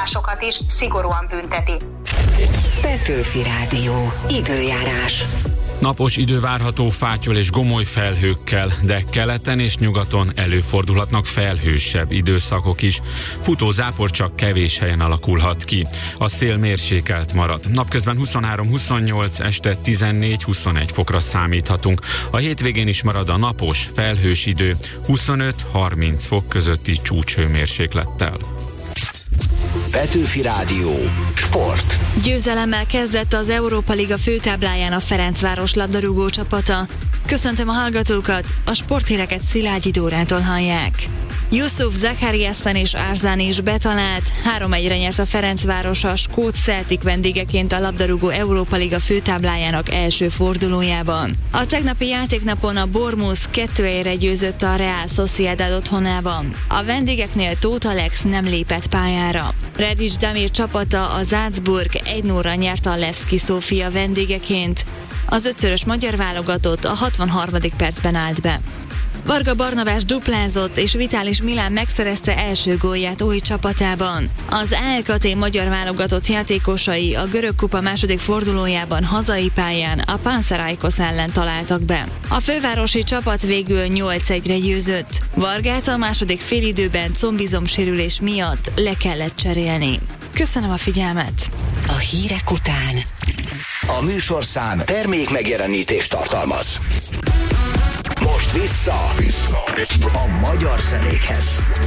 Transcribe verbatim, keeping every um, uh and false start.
másokat is szigorúan bünteti. Petőfi Rádió. Időjárás. Napos idő várható fátyol és gomoly felhőkkel, de keleten és nyugaton előfordulhatnak felhősebb időszakok is. Futó zápor csak kevés helyen alakulhat ki. A szél mérsékelt marad. Napközben huszonhárom huszonnyolc, este tizennégy huszonegy fokra számíthatunk. A hétvégén is marad a napos, felhős idő, huszonöt harminc fok közötti csúcshőmérséklettel. Petőfi Rádió. Sport. Győzelemmel kezdett az Európa Liga főtábláján a Ferencváros labdarúgó csapata. Köszöntöm a hallgatókat, a sporthíreket Szilágyi Dórától hallják. Yusuf Zakariasen és Arzani is betalált, három egyre nyert a Ferencváros a skót Celtic vendégeként a labdarúgó Európa Liga főtáblájának első fordulójában. A tegnapi játéknapon a Bournemouth kettő egyre győzött a Real Sociedad otthonában. A vendégeknél Tóth Alex nem lépett pályára. Redić Damir csapata, a Salzburg egy nullra nyert a Levski Sofia vendégeként. Az ötszörös magyar válogatott a hatvanharmadik percben állt be. Varga Barnabás duplázott, és Vitális Milán megszerezte első gólját új csapatában. Az á e ká té magyar válogatott játékosai a görög kupa második fordulójában hazai pályán a Panathinaikos ellen találtak be. A fővárosi csapat végül nyolc egyre győzött. Vargát a második félidőben combizomsérülés miatt le kellett cserélni. Köszönöm a figyelmet! A hírek után A műsorszám termék megjelenítést tartalmaz. Most vissza, vissza a magyar zenékhez.